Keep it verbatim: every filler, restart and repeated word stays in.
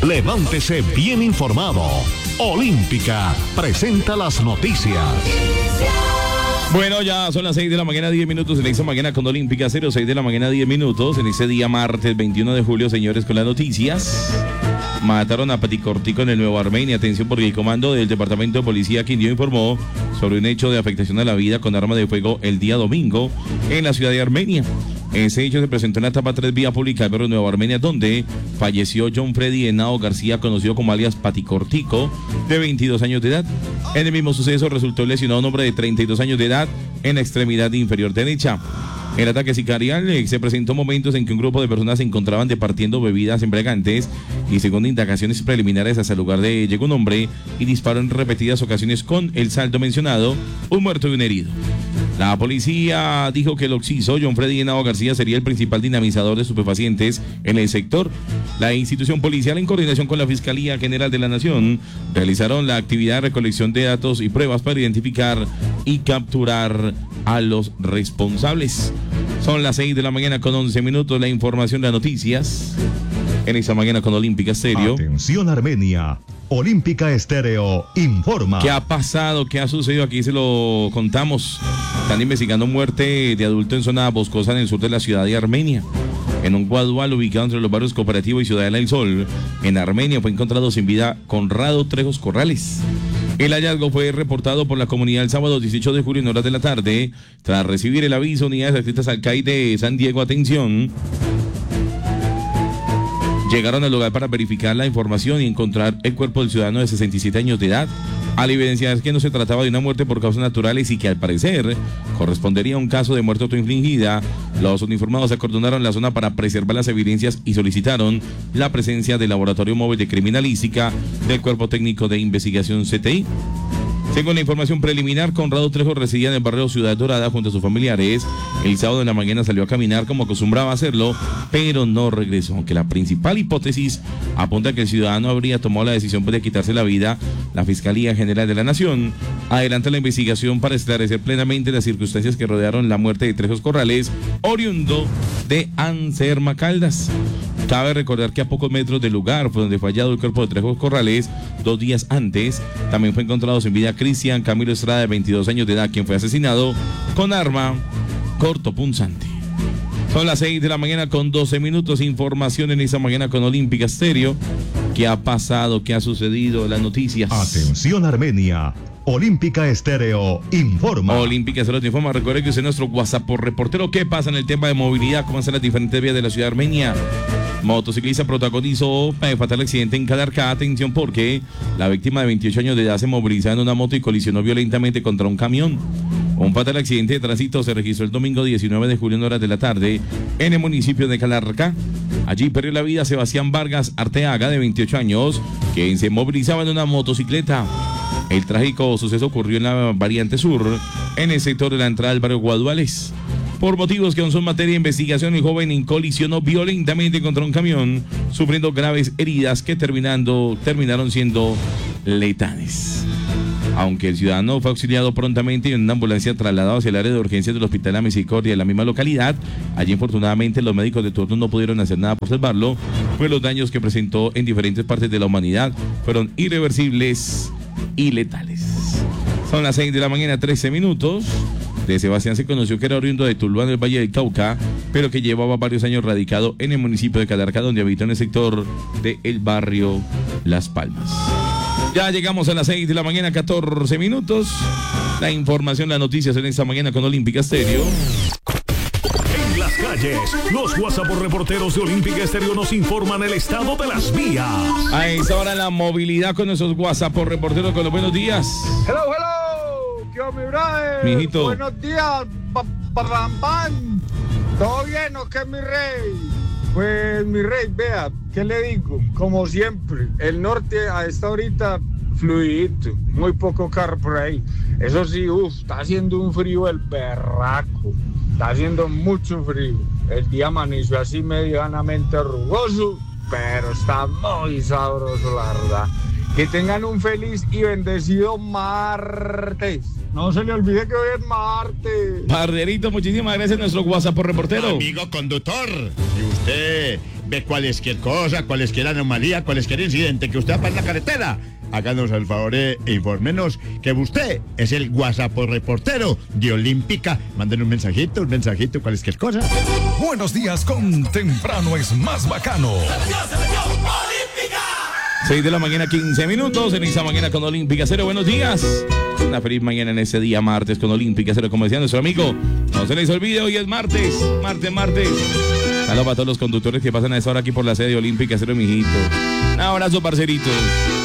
Levántese bien informado. Olímpica presenta las noticias. Bueno, ya son las seis de la mañana, diez minutos en esta mañana con Olímpica, cero seis de la mañana, diez minutos. En ese día martes veintiuno de julio, señores, con las noticias. Mataron a Paticortico en el Nuevo Armenia. Atención, porque el comando del Departamento de Policía Quindío informó sobre un hecho de afectación a la vida con arma de fuego el día domingo en la ciudad de Armenia. Ese hecho se presentó en la etapa tres vía pública del barrio Nueva Armenia, donde falleció John Freddy Henao García, conocido como alias Paticortico, de veintidós años de edad. En el mismo suceso resultó lesionado un hombre de treinta y dos años de edad en la extremidad inferior derecha. El ataque sicarial eh, se presentó momentos en que un grupo de personas se encontraban departiendo bebidas embriagantes y, según indagaciones preliminares, hasta el lugar de llegó un hombre y disparó en repetidas ocasiones con el saldo mencionado, un muerto y un herido. La policía dijo que el occiso, John Freddy Henao García, sería el principal dinamizador de estupefacientes en el sector. La institución policial, en coordinación con la Fiscalía General de la Nación, realizaron la actividad de recolección de datos y pruebas para identificar y capturar a los responsables. Son las seis de la mañana con once minutos. La información de las noticias en esta mañana con Olímpica Estéreo. Atención, Armenia. Olímpica Estéreo informa. ¿Qué ha pasado? ¿Qué ha sucedido? Aquí se lo contamos. Están investigando muerte de adulto en zona boscosa en el sur de la ciudad de Armenia. En un guadual ubicado entre los barrios Cooperativo y Ciudadela del Sol, en Armenia, fue encontrado sin vida Conrado Trejos Corrales. El hallazgo fue reportado por la comunidad el sábado dieciocho de julio en horas de la tarde. Tras recibir el aviso, unidades adscritas al C A I de San Diego, atención, llegaron al lugar para verificar la información y encontrar el cuerpo del ciudadano de sesenta y siete años de edad. Al evidenciar que no se trataba de una muerte por causas naturales y que al parecer correspondería a un caso de muerte autoinfligida, los uniformados acordonaron la zona para preservar las evidencias y solicitaron la presencia del Laboratorio Móvil de Criminalística del Cuerpo Técnico de Investigación C T I. Según la información preliminar, Conrado Trejo residía en el barrio Ciudad Dorada junto a sus familiares. El sábado en la mañana salió a caminar como acostumbraba a hacerlo, pero no regresó. Aunque la principal hipótesis apunta a que el ciudadano habría tomado la decisión de quitarse la vida, la Fiscalía General de la Nación adelanta la investigación para esclarecer plenamente las circunstancias que rodearon la muerte de Trejos Corrales, oriundo de Anserma Caldas. Cabe recordar que a pocos metros del lugar fue donde fue hallado el cuerpo de Trejos Corrales dos días antes. También fue encontrado sin vida Cristian Camilo Estrada, de veintidós años de edad, quien fue asesinado con arma cortopunzante. Son las seis de la mañana con doce minutos. Información en esta mañana con Olímpica Estéreo. ¿Qué ha pasado? ¿Qué ha sucedido? Las noticias. Atención, Armenia. Olímpica Estéreo informa. Olímpica Estéreo informa. Recuerde que usted es nuestro WhatsApp por reportero. ¿Qué pasa en el tema de movilidad? ¿Cómo están las diferentes vías de la ciudad de Armenia? Motociclista protagonizó fatal accidente en Calarcá. Atención, porque la víctima de veintiocho años de edad se movilizaba en una moto y colisionó violentamente contra un camión. Un fatal accidente de tránsito se registró el domingo diecinueve de julio en horas de la tarde en el municipio de Calarcá. Allí perdió la vida Sebastián Vargas Arteaga, de veintiocho años, quien se movilizaba en una motocicleta. El trágico suceso ocurrió en la variante sur, en el sector de la entrada del barrio Guaduales. Por motivos que aún son materia de investigación, el joven colisionó violentamente contra un camión, sufriendo graves heridas que terminando, terminaron siendo letales. Aunque el ciudadano fue auxiliado prontamente y en una ambulancia trasladado hacia el área de urgencias del Hospital de la Misericordia de la misma localidad, allí infortunadamente los médicos de turno no pudieron hacer nada por salvarlo, pues los daños que presentó en diferentes partes de la humanidad fueron irreversibles y letales. Son las seis de la mañana, trece minutos. De Sebastián se conoció que era oriundo de Tuluá, del Valle del Cauca, pero que llevaba varios años radicado en el municipio de Calarcá, donde habitó en el sector del barrio Las Palmas. Ya llegamos a las seis de la mañana, catorce minutos. La información, las noticias en esta mañana con Olímpica Estéreo. En las calles, los WhatsApp reporteros de Olímpica Estéreo nos informan el estado de las vías. A esta hora la movilidad con nuestros WhatsApp reporteros con los buenos días. Hello, hello. ¿Qué onda, mi brother? Mijito. Buenos días, papam. ¿Todo bien o qué, mi rey? Pues, mi rey, vea, ¿qué le digo? Como siempre, el norte a esta horita fluidito, muy poco carro por ahí. Eso sí, uff, está haciendo un frío el berraco, está haciendo mucho frío. El día amaneció así medianamente rugoso, pero está muy sabroso, la verdad. Que tengan un feliz y bendecido martes. No se le olvide que hoy es martes. Barderito, muchísimas gracias a nuestro WhatsApp por reportero. Amigo conductor, si usted ve cualquier cosa, cualquier anomalía, cualquier incidente que usted haga en la carretera, háganos el favor e infórmenos que usted es el WhatsApp reportero de Olímpica. Manden un mensajito, un mensajito, cualquier cosa. Buenos días con Temprano es más bacano. seis de la mañana, quince minutos. En esta mañana con Olímpica Cero. Buenos días. Una feliz mañana en ese día martes con Olímpica Cero. Como decía nuestro amigo, no se les olvide, hoy es martes. Martes, martes. Saludos para todos los conductores que pasan a esta hora aquí por la sede de Olímpica Cero, mijito. Un abrazo, parcerito.